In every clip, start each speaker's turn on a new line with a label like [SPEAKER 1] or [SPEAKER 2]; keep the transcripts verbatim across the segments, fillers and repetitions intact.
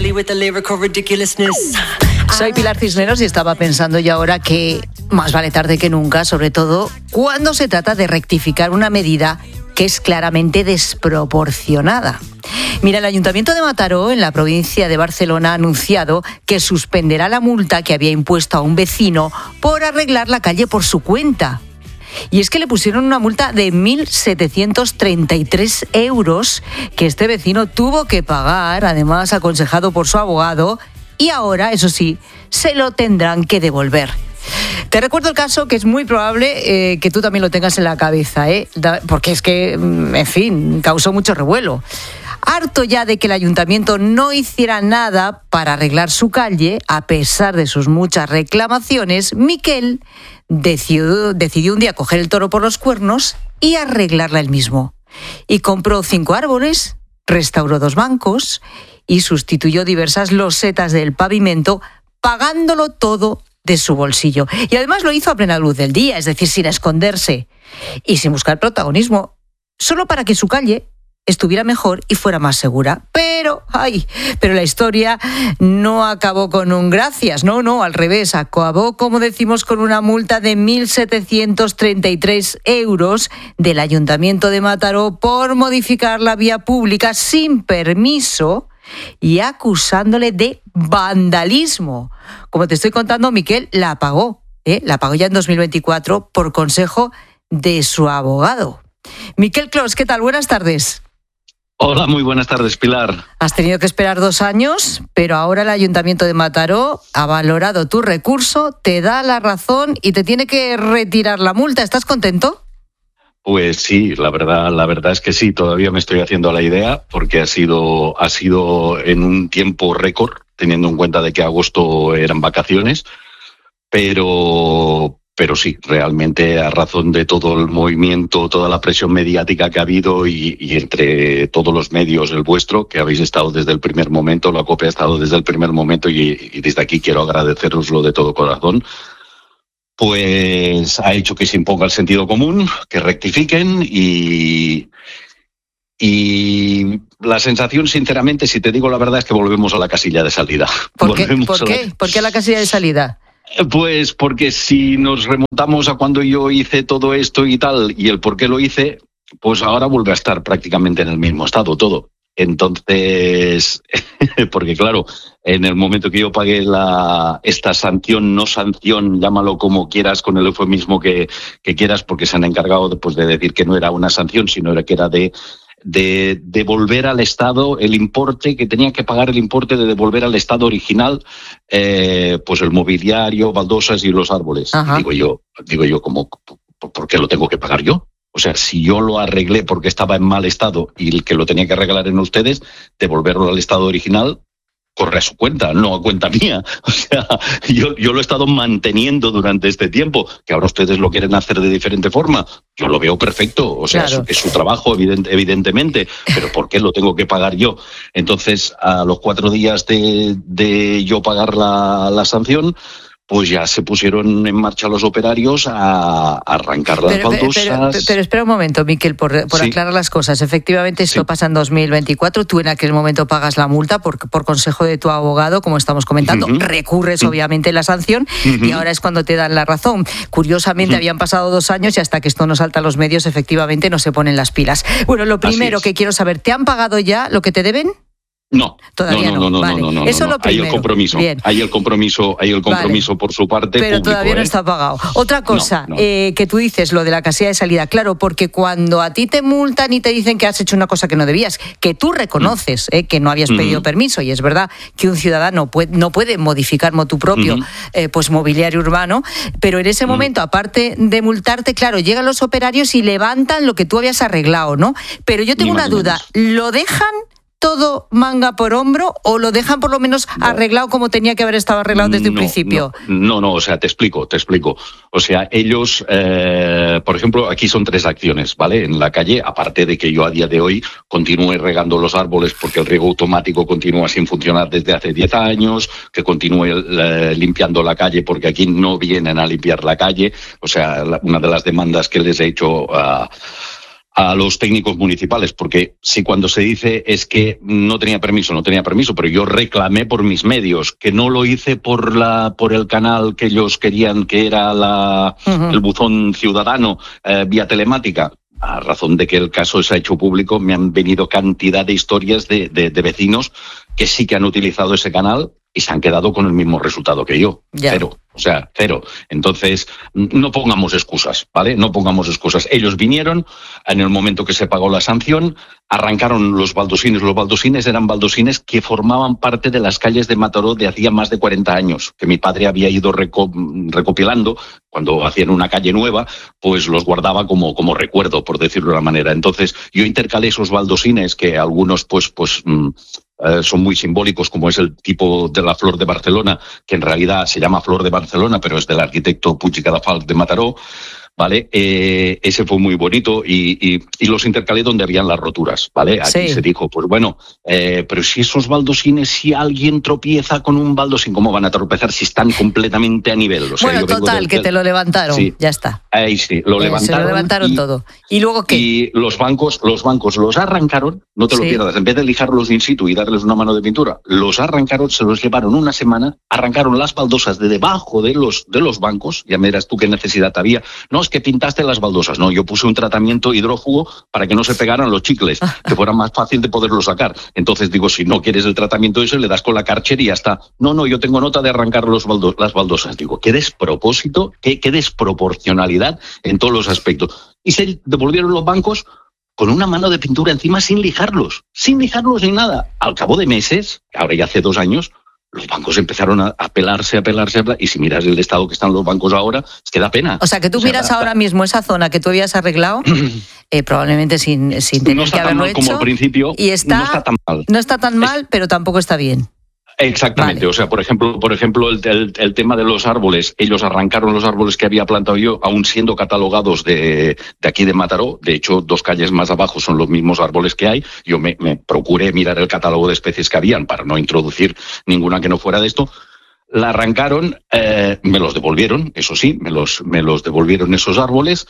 [SPEAKER 1] Soy Pilar Cisneros y estaba pensando yo ahora que más vale tarde que nunca, sobre todo cuando se trata de rectificar una medida que es claramente desproporcionada. Mira, el Ayuntamiento de Mataró, en la provincia de Barcelona, ha anunciado que suspenderá la multa que había impuesto a un vecino por arreglar la calle por su cuenta. Y es que le pusieron una multa de mil setecientos treinta y tres euros que este vecino tuvo que pagar, además aconsejado por su abogado, y ahora, eso sí, se lo tendrán que devolver. Te recuerdo el caso, que es muy probable eh, que tú también lo tengas en la cabeza, ¿eh? Porque es que, en fin, causó mucho revuelo. Harto ya de que el ayuntamiento no hiciera nada para arreglar su calle, a pesar de sus muchas reclamaciones, Miquel decidió, decidió un día coger el toro por los cuernos y arreglarla él mismo. Y compró cinco árboles, restauró dos bancos y sustituyó diversas losetas del pavimento, pagándolo todo de su bolsillo. Y además lo hizo a plena luz del día, es decir, sin esconderse y sin buscar protagonismo, solo para que su calle estuviera mejor y fuera más segura. Pero, ay, pero la historia no acabó con un gracias, no, no, al revés, acabó, como decimos, con una multa de mil setecientos treinta y tres euros del Ayuntamiento de Mataró por modificar la vía pública sin permiso y acusándole de vandalismo. Como te estoy contando, Miquel la pagó, ¿eh? La pagó ya en dos mil veinticuatro por consejo de su abogado. Miquel Clos, ¿qué tal? Buenas tardes.
[SPEAKER 2] Hola, muy buenas tardes, Pilar.
[SPEAKER 1] Has tenido que esperar dos años, pero ahora el Ayuntamiento de Mataró ha valorado tu recurso, te da la razón y te tiene que retirar la multa. ¿Estás contento?
[SPEAKER 2] Pues sí, la verdad, la verdad es que sí. Todavía me estoy haciendo la idea porque ha sido, ha sido en un tiempo récord, teniendo en cuenta de que agosto eran vacaciones, pero. Pero sí, realmente a razón de todo el movimiento, toda la presión mediática que ha habido y, y entre todos los medios, el vuestro, que habéis estado desde el primer momento, la COPE ha estado desde el primer momento y, y desde aquí quiero agradeceroslo de todo corazón, pues ha hecho que se imponga el sentido común, que rectifiquen y... Y la sensación, sinceramente, si te digo la verdad, es que volvemos a la casilla de salida.
[SPEAKER 1] ¿Por qué? ¿Por qué? La... ¿Por qué a la casilla de salida?
[SPEAKER 2] Pues porque si nos remontamos a cuando yo hice todo esto y tal, y el por qué lo hice, pues ahora vuelve a estar prácticamente en el mismo estado todo. Entonces, porque claro, en el momento que yo pagué la, esta sanción, no sanción, llámalo como quieras, con el eufemismo que, que quieras, porque se han encargado de, pues, de decir que no era una sanción, sino que era de... de devolver al Estado el importe, que tenía que pagar el importe de devolver al Estado original, eh, pues el mobiliario, baldosas y los árboles. Digo yo, digo yo, ¿cómo, ¿por qué lo tengo que pagar yo? O sea, si yo lo arreglé porque estaba en mal estado y el que lo tenía que arreglar en ustedes, devolverlo al Estado original, corre a su cuenta, no a cuenta mía. O sea, yo, yo lo he estado manteniendo durante este tiempo, que ahora ustedes lo quieren hacer de diferente forma. Yo lo veo perfecto, o sea, claro. es, es su trabajo, evident, evidentemente, pero ¿por qué lo tengo que pagar yo? Entonces, a los cuatro días de, de yo pagar la, la sanción, pues ya se pusieron en marcha los operarios a, a arrancar las
[SPEAKER 1] pero,
[SPEAKER 2] baldosas.
[SPEAKER 1] Pero, pero, pero espera un momento, Miquel, por, por sí. aclarar las cosas. Efectivamente, esto sí. pasa en dos mil veinticuatro. Tú en aquel momento pagas la multa por, por consejo de tu abogado, como estamos comentando. Uh-huh. Recurres, uh-huh. obviamente, la sanción uh-huh. y ahora es cuando te dan la razón. Curiosamente, uh-huh. habían pasado dos años y hasta que esto no salta a los medios, efectivamente, no se ponen las pilas. Bueno, lo primero que quiero saber, ¿te han pagado ya lo que te deben?
[SPEAKER 2] No,
[SPEAKER 1] todavía
[SPEAKER 2] no, no, no,
[SPEAKER 1] vale.
[SPEAKER 2] no, no, no,
[SPEAKER 1] Eso
[SPEAKER 2] no.
[SPEAKER 1] lo primero.
[SPEAKER 2] Hay el compromiso, Bien. hay el compromiso, hay el compromiso vale. por su parte.
[SPEAKER 1] Pero
[SPEAKER 2] público,
[SPEAKER 1] todavía no
[SPEAKER 2] ¿eh?
[SPEAKER 1] está pagado. Otra cosa,
[SPEAKER 2] no, no.
[SPEAKER 1] Eh, que tú dices, lo de la casilla de salida, claro, porque cuando a ti te multan y te dicen que has hecho una cosa que no debías, que tú reconoces mm. eh, que no habías pedido mm. permiso, y es verdad que un ciudadano puede, no puede modificar motu propio mm. eh, pues mobiliario urbano, pero en ese mm. momento, aparte de multarte, claro, llegan los operarios y levantan lo que tú habías arreglado, ¿no? Pero yo tengo Ni una duda, ¿lo dejan todo manga por hombro o lo dejan por lo menos no. arreglado como tenía que haber estado arreglado desde
[SPEAKER 2] no,
[SPEAKER 1] un principio?
[SPEAKER 2] No, no, no, o sea, te explico, te explico. O sea, ellos, eh, por ejemplo, aquí son tres acciones, ¿vale? En la calle, aparte de que yo a día de hoy continúe regando los árboles porque el riego automático continúa sin funcionar desde hace diez años, que continúe eh, limpiando la calle porque aquí no vienen a limpiar la calle. O sea, la, una de las demandas que les he hecho a... Uh, a los técnicos municipales, porque si cuando se dice es que no tenía permiso, no tenía permiso, pero yo reclamé por mis medios, que no lo hice por la por el canal que ellos querían, que era la uh-huh. el buzón ciudadano eh, vía telemática. A razón de que el caso se ha hecho público, me han venido cantidad de historias de, de, de vecinos que sí que han utilizado ese canal y se han quedado con el mismo resultado que yo. Yeah. Cero. O sea, cero. Entonces, no pongamos excusas, ¿vale? No pongamos excusas. Ellos vinieron, en el momento que se pagó la sanción, arrancaron los baldosines. Los baldosines eran baldosines que formaban parte de las calles de Mataró de hacía más de cuarenta años, que mi padre había ido reco- recopilando. Cuando hacían una calle nueva, pues los guardaba como, como recuerdo, por decirlo de una manera. Entonces, yo intercalé esos baldosines, que algunos, pues, pues, mmm, eh, son muy simbólicos, como es el tipo de la Flor de Barcelona, que en realidad se llama Flor de Barcelona, pero es del arquitecto Puig i Cadafalch de Mataró, ¿vale? Eh, ese fue muy bonito y, y, y los intercalé donde habían las roturas, ¿vale? Aquí sí. Se dijo, pues bueno, eh, pero si esos baldosines, si alguien tropieza con un baldosín, ¿cómo van a tropezar si están completamente a nivel? O sea,
[SPEAKER 1] bueno,
[SPEAKER 2] yo
[SPEAKER 1] total, del, que te lo levantaron, sí. Ya está.
[SPEAKER 2] Ahí sí, lo eh, levantaron.
[SPEAKER 1] Se lo levantaron y, todo. ¿Y luego qué?
[SPEAKER 2] Y los bancos, los bancos los arrancaron, no te lo sí. pierdas, en vez de lijarlos in situ y darles una mano de pintura, los arrancaron, se los llevaron una semana, arrancaron las baldosas de debajo de los, de los bancos, ya me dirás tú qué necesidad había. No, es que pintaste las baldosas. No, yo puse un tratamiento hidrófugo para que no se pegaran los chicles, que fuera más fácil de poderlo sacar. Entonces digo, si no quieres el tratamiento ese, le das con la Karcher y ya está. No, no, yo tengo nota de arrancar los baldo- las baldosas. Digo, qué despropósito, qué, qué desproporcionalidad en todos los aspectos. Y se devolvieron los bancos con una mano de pintura encima sin lijarlos, sin lijarlos ni nada. Al cabo de meses, ahora ya hace dos años, los bancos empezaron a, a pelarse, a pelarse, a pelarse, y si miras el estado que están los bancos ahora, es que da pena.
[SPEAKER 1] O sea, que tú o sea, miras da, ahora da. mismo esa zona que tú habías arreglado, eh, probablemente sin, sin tener
[SPEAKER 2] no está
[SPEAKER 1] que haberlo
[SPEAKER 2] tan mal
[SPEAKER 1] hecho,
[SPEAKER 2] como al principio,
[SPEAKER 1] y está,
[SPEAKER 2] no está tan mal.
[SPEAKER 1] No está tan mal,
[SPEAKER 2] es,
[SPEAKER 1] pero tampoco está bien.
[SPEAKER 2] Exactamente, vale. O sea, por ejemplo, por ejemplo el, el, el tema de los árboles, ellos arrancaron los árboles que había plantado yo, aún siendo catalogados de, de aquí de Mataró. De hecho, dos calles más abajo son los mismos árboles que hay. Yo me, me procuré mirar el catálogo de especies que habían para no introducir ninguna que no fuera de esto. La arrancaron, eh, me los devolvieron, eso sí, me los, me los devolvieron esos árboles.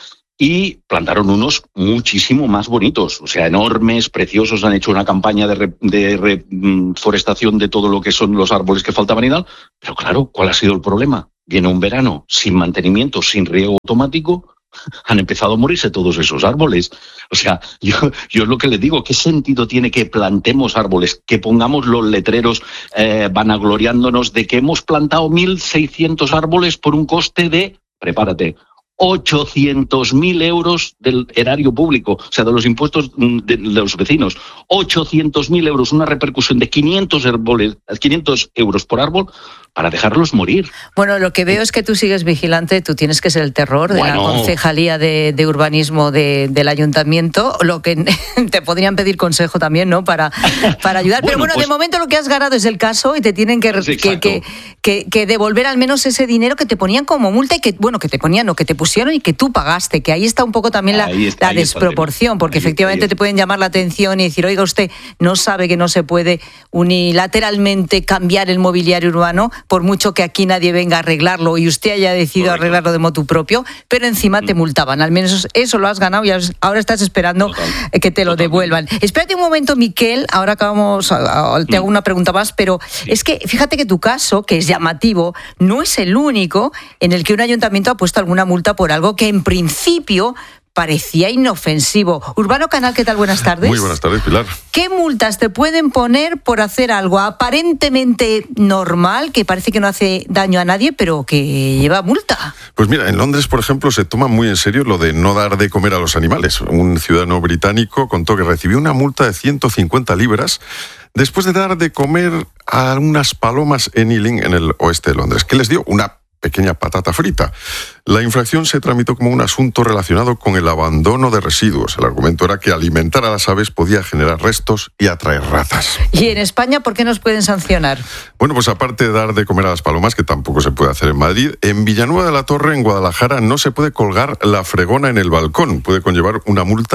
[SPEAKER 2] Y plantaron unos muchísimo más bonitos, o sea, enormes, preciosos. Han hecho una campaña de, re, de reforestación de todo lo que son los árboles que faltaban y tal. Pero claro, ¿cuál ha sido el problema? Viene un verano sin mantenimiento, sin riego automático. Han empezado a morirse todos esos árboles. O sea, yo, yo es lo que les digo, ¿qué sentido tiene que plantemos árboles? Que pongamos los letreros eh, vanagloriándonos de que hemos plantado mil seiscientos árboles por un coste de, prepárate, ochocientos mil euros del erario público, o sea, de los impuestos de, de los vecinos. ochocientos mil euros, una repercusión de quinientos, árboles, quinientos euros por árbol para dejarlos morir.
[SPEAKER 1] Bueno, lo que veo es que tú sigues vigilante, tú tienes que ser el terror de bueno. la concejalía de, de urbanismo de, del ayuntamiento, lo que te podrían pedir consejo también, ¿no? Para, para ayudar. Bueno, Pero bueno, pues, de momento lo que has ganado es el caso y te tienen que, sí, que, que, que, que devolver al menos ese dinero que te ponían como multa y que, bueno, que te ponían o que te pusieron y que tú pagaste, que ahí está un poco también la, está, la desproporción, porque ahí, efectivamente ahí te pueden llamar la atención y decir, oiga, usted no sabe que no se puede unilateralmente cambiar el mobiliario urbano, por mucho que aquí nadie venga a arreglarlo y usted haya decidido Correcto. arreglarlo de motu propio, pero encima mm. te multaban. Al menos eso lo has ganado y ahora estás esperando Total. que te lo Total. devuelvan. Espérate un momento, Miquel, ahora acabamos, te hago una pregunta más, pero sí. es que fíjate que tu caso, que es llamativo, no es el único en el que un ayuntamiento ha puesto alguna multa por algo que en principio parecía inofensivo. Urbano Canal, ¿qué tal? Buenas tardes.
[SPEAKER 3] Muy buenas tardes, Pilar.
[SPEAKER 1] ¿Qué multas te pueden poner por hacer algo aparentemente normal, que parece que no hace daño a nadie, pero que lleva multa?
[SPEAKER 3] Pues mira, en Londres, por ejemplo, se toma muy en serio lo de no dar de comer a los animales. Un ciudadano británico contó que recibió una multa de ciento cincuenta libras después de dar de comer a unas palomas en Ealing, en el oeste de Londres. ¿Qué les dio? Una pequeña patata frita. La infracción se tramitó como un asunto relacionado con el abandono de residuos. El argumento era que alimentar a las aves podía generar restos y atraer ratas.
[SPEAKER 1] ¿Y en España por qué nos pueden sancionar?
[SPEAKER 3] Bueno, pues aparte de dar de comer a las palomas, que tampoco se puede hacer en Madrid, en Villanueva de la Torre, en Guadalajara, no se puede colgar la fregona en el balcón. Puede conllevar una multa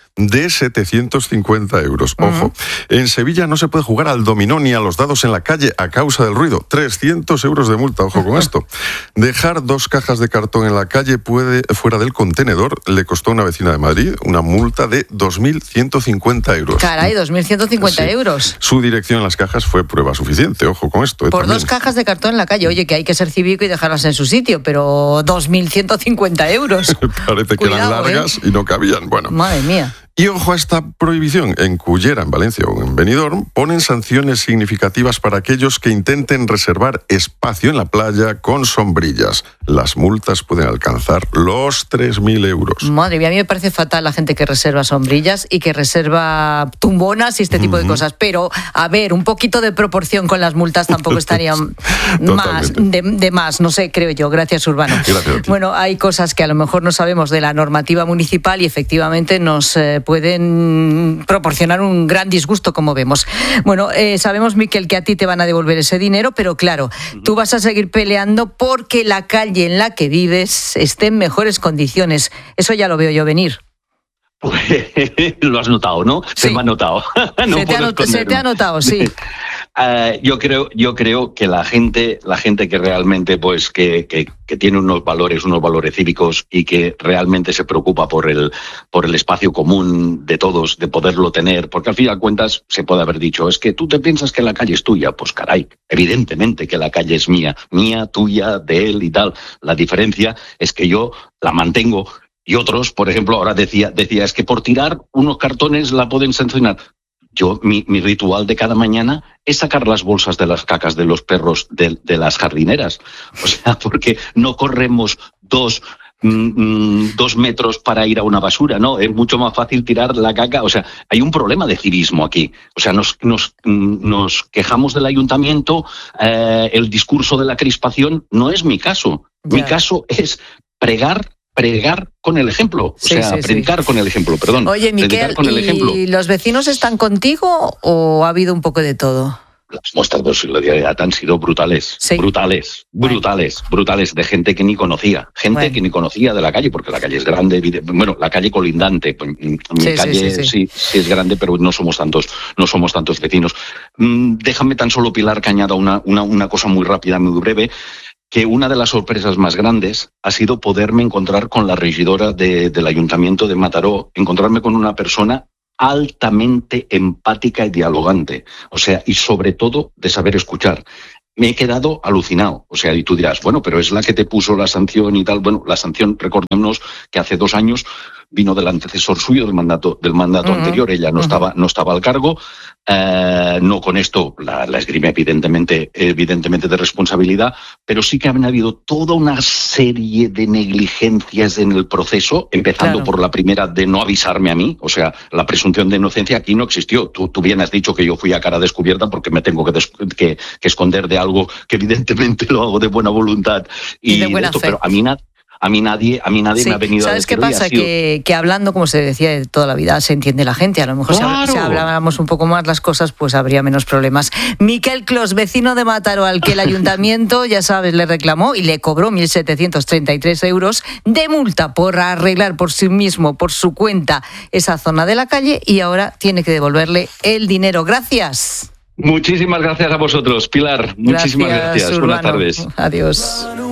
[SPEAKER 3] de setecientos cincuenta euros. Ojo, uh-huh. En Sevilla no se puede jugar al dominó ni a los dados en la calle a causa del ruido. trescientos euros de multa, ojo con esto. Dejar dos cajas de cartón en la calle puede, fuera del contenedor le costó a una vecina de Madrid una multa de dos mil ciento cincuenta euros.
[SPEAKER 1] Caray, dos mil ciento cincuenta sí. euros.
[SPEAKER 3] Su dirección en las cajas fue prueba suficiente, ojo con esto. Eh,
[SPEAKER 1] Por
[SPEAKER 3] también.
[SPEAKER 1] dos cajas de cartón en la calle. Oye, que hay que ser cívico y dejarlas en su sitio, pero dos mil ciento cincuenta euros.
[SPEAKER 3] Parece que Cuidado, eran largas ¿eh? y no cabían. Bueno.
[SPEAKER 1] Madre mía.
[SPEAKER 3] Y ojo a esta prohibición. En Cullera, en Valencia o en Benidorm, ponen sanciones significativas para aquellos que intenten reservar espacio en la playa con sombrillas. Las multas pueden alcanzar los tres mil euros.
[SPEAKER 1] Madre mía, a mí me parece fatal la gente que reserva sombrillas y que reserva tumbonas y este tipo uh-huh. de cosas. Pero, a ver, un poquito de proporción con las multas tampoco estaría más de, de más, no sé, creo yo. Gracias, Urbano.
[SPEAKER 3] Gracias a ti.
[SPEAKER 1] Bueno, hay cosas que a lo mejor no sabemos de la normativa municipal y efectivamente nos eh, pueden proporcionar un gran disgusto, como vemos. Bueno, eh, sabemos, Miquel, que a ti te van a devolver ese dinero, pero claro, uh-huh. tú vas a seguir peleando porque la calle en la que vives esté en mejores condiciones. Eso ya lo veo yo venir.
[SPEAKER 2] Pues, lo has notado, ¿no?
[SPEAKER 1] Sí.
[SPEAKER 2] Se me ha notado. No
[SPEAKER 1] se, te ha not- se te ha notado, sí.
[SPEAKER 2] Uh, yo creo, yo creo que la gente, la gente que realmente, pues, que, que, que tiene unos valores, unos valores cívicos y que realmente se preocupa por el, por el espacio común de todos, de poderlo tener, porque al fin y al cuentas se puede haber dicho, es que tú te piensas que la calle es tuya, pues caray, evidentemente que la calle es mía, mía, tuya, de él y tal. La diferencia es que yo la mantengo. Y otros, por ejemplo, ahora decía, decía, es que por tirar unos cartones la pueden sancionar. Yo, mi, mi ritual de cada mañana es sacar las bolsas de las cacas de los perros de, de las jardineras. O sea, porque no corremos dos, mm, dos metros para ir a una basura, ¿no? Es mucho más fácil tirar la caca. O sea, hay un problema de civismo aquí. O sea, nos, nos, nos quejamos del ayuntamiento, eh, el discurso de la crispación no es mi caso. Yeah. Mi caso es pregar Pregar con el ejemplo, o
[SPEAKER 1] sí,
[SPEAKER 2] sea,
[SPEAKER 1] sí,
[SPEAKER 2] predicar
[SPEAKER 1] sí.
[SPEAKER 2] con el ejemplo, perdón.
[SPEAKER 1] Oye, Miquel, con el ¿y ejemplo. ¿Los vecinos están contigo o ha habido un poco de todo?
[SPEAKER 2] Las muestras de solidaridad han sido brutales, sí. brutales, brutales, bueno. brutales, de gente que ni conocía, gente bueno. que ni conocía de la calle, porque la calle es grande, bueno, la calle colindante, mi sí, calle sí, sí, sí. Sí, sí es grande, pero no somos tantos, no somos tantos vecinos. Mm, déjame tan solo, Pilar, que añada una, una, una cosa muy rápida, muy breve, que una de las sorpresas más grandes ha sido poderme encontrar con la regidora de, del Ayuntamiento de Mataró, encontrarme con una persona altamente empática y dialogante, o sea, y sobre todo de saber escuchar. Me he quedado alucinado, o sea, y tú dirás, bueno, pero es la que te puso la sanción y tal. Bueno, la sanción, recordémonos que hace dos años vino del antecesor suyo del mandato del mandato uh-huh. anterior, ella no uh-huh. estaba no estaba al cargo, eh, no con esto la, la esgrime evidentemente evidentemente de responsabilidad, pero sí que han habido toda una serie de negligencias en el proceso, empezando claro. por la primera de no avisarme a mí, o sea, la presunción de inocencia aquí no existió. Tú, tú bien has dicho que yo fui a cara descubierta porque me tengo que, des, que, que esconder de algo que evidentemente lo hago de buena voluntad y,
[SPEAKER 1] y de buena
[SPEAKER 2] esto,
[SPEAKER 1] fe.
[SPEAKER 2] Pero a mí nada. A mí nadie, a mí nadie
[SPEAKER 1] sí.
[SPEAKER 2] me ha venido
[SPEAKER 1] ¿Sabes
[SPEAKER 2] a decir.
[SPEAKER 1] ¿Sabes qué pasa?
[SPEAKER 2] Sido...
[SPEAKER 1] Que, que hablando, como se decía de toda la vida, se entiende la gente. A lo mejor claro. si, si habláramos un poco más las cosas, pues habría menos problemas. Miquel Clos, vecino de Mataró, al que el ayuntamiento, ya sabes, le reclamó y le cobró mil setecientos treinta y tres euros de multa por arreglar por sí mismo, por su cuenta, esa zona de la calle, y ahora tiene que devolverle el dinero. Gracias.
[SPEAKER 2] Muchísimas gracias a vosotros, Pilar. Muchísimas gracias. gracias. Buenas tardes.
[SPEAKER 1] Adiós.